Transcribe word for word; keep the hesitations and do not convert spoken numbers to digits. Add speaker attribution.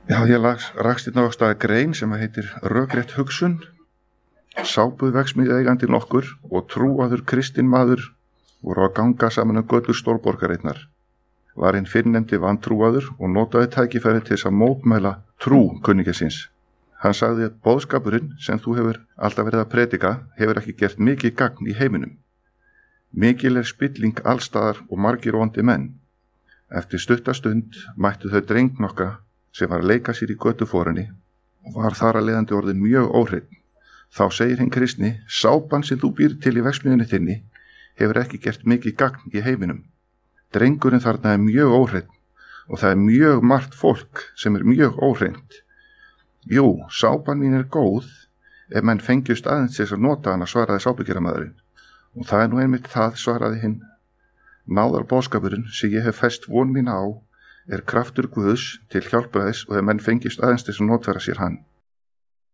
Speaker 1: Já, ég lags, rakst hérna á staða grein sem heitir Rökrétt hugsun. Sápuverksmiðju eigandi nokkur og trúaður kristinn maður voru að ganga saman um götur stórborgarinnar. Var hinn fyrrnefndi vantrúaður og notaði tækifæri til þess að mótmæla trú kunningja Hann sagði að boðskapurinn sem þú hefur alltaf verið að predika hefur ekki gert mikið gagn í heiminum. Mikil er spilling allstaðar og margir vondi menn. Eftir stutta stund mættu þau dreng nokka sem var að leika sér í götuforinni og var þar að leiðandi orðið mjög óhreinn. Þá segir hinn kristni, sápan sem þú býr til í verksmiðjunni þinni hefur ekki gert mikið gagn í heiminum. Drengurinn þarna er mjög óhreinn og það er mjög margt fólk sem er mjög óhreint. Jú, sápan mín er góð ef menn fengjust aðeins þess að nota hana, svaraði sápugeramaðurinn. Og það er nú einmitt það, svaraði hinn. Náðar boðskapurinn sem ég hef fest von mín á er kraftur Guðs til hjálpræðis og ef menn fengjust aðeins þess að notfæra sér hann.